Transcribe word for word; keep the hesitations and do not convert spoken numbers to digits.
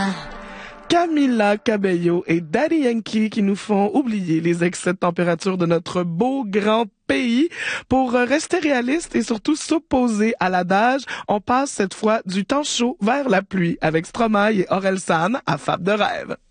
Camila Cabello et Daddy Yankee qui nous font oublier les excès de température de notre beau grand pays. Pour rester réaliste et surtout s'opposer à l'adage, on passe cette fois du temps chaud vers la pluie avec Stromae et Orelsan à Fable de rêve.